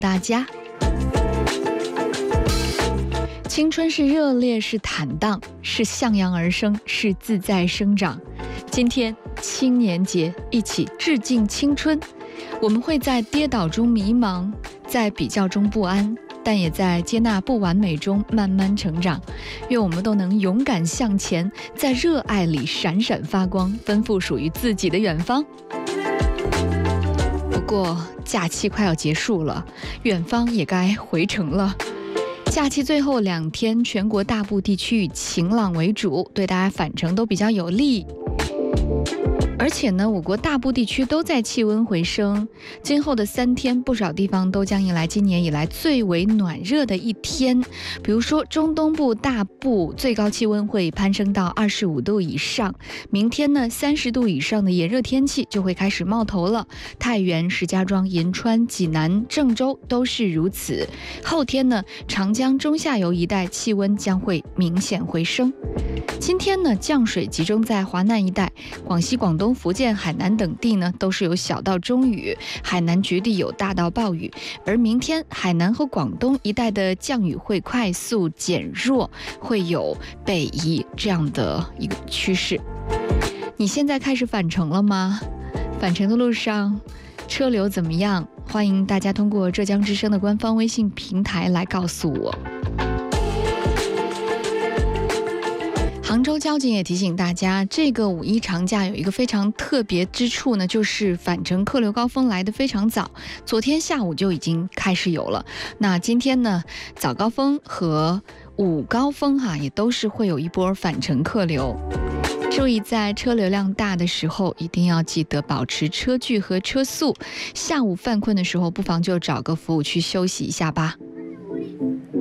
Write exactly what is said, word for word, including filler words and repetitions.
大家。青春是热烈，是坦荡，是向阳而生，是自在生长。今天青年节，一起致敬青春。我们会在跌倒中迷茫，在比较中不安，但也在接纳不完美中慢慢成长。愿我们都能勇敢向前，在热爱里闪闪发光，奔赴属于自己的远方。不过假期快要结束了，远方也该回程了。假期最后两天，全国大部地区以晴朗为主，对大家返程都比较有利。而且呢，我国大部地区都在气温回升，今后的三天，不少地方都将迎来今年以来最为暖热的一天。比如说，中东部大部最高气温会攀升到二十五度以上。明天呢，三十度以上的炎热天气就会开始冒头了。太原、石家庄、银川、济南、郑州都是如此。后天呢，长江中下游一带气温将会明显回升。今天呢，降水集中在华南一带，广西、广东、福建、海南等地呢都是有小到中雨，海南局地有大到暴雨。而明天海南和广东一带的降雨会快速减弱，会有北移这样的一个趋势。你现在开始返程了吗？返程的路上车流怎么样？欢迎大家通过浙江之声的官方微信平台来告诉我。杭州交警也提醒大家，这个五一长假有一个非常特别之处呢，就是返程客流高峰来得非常早，昨天下午就已经开始有了。那今天呢，早高峰和午高峰哈、啊、也都是会有一波返程客流。注意在车流量大的时候，一定要记得保持车距和车速。下午犯困的时候，不妨就找个服务区休息一下吧。